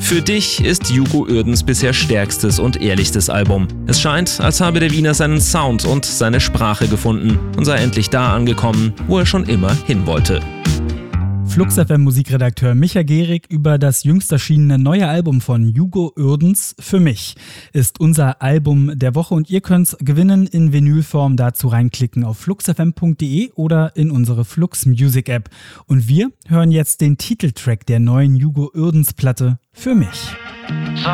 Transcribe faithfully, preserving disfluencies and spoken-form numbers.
Für dich ist Hugo Uerdens bisher stärkstes und ehrlichstes Album. Es scheint, als habe der Wiener seinen Sound und seine Sprache gefunden und sei endlich da angekommen, wo er schon immer hin wollte. Flux F M Musikredakteur Micha Gehrig über das jüngst erschienene neue Album von Hugo Uerdens Für mich ist unser Album der Woche und ihr könnt's gewinnen in Vinylform. Dazu reinklicken auf flux f m punkt d e oder in unsere Flux Music App. Und wir hören jetzt den Titeltrack der neuen Hugo Uerdens Platte Für mich.